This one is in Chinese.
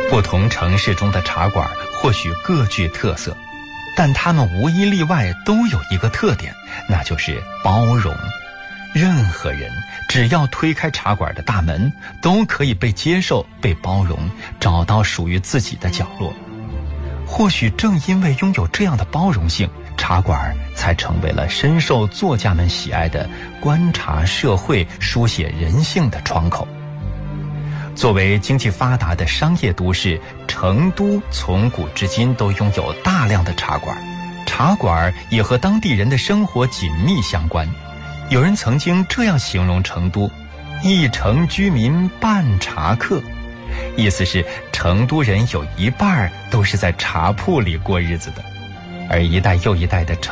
不同城市中的茶馆或许各具特色，但它们无一例外都有一个特点，那就是包容。任何人只要推开茶馆的大门，都可以被接受、被包容，找到属于自己的角落。或许正因为拥有这样的包容性，茶馆才成为了深受作家们喜爱的观察社会、书写人性的窗口。作为经济发达的商业都市，成都从古至今都拥有大量的茶馆，茶馆也和当地人的生活紧密相关。有人曾经这样形容成都：一城居民半茶客，意思是成都人有一半都是在茶铺里过日子的。而一代又一代的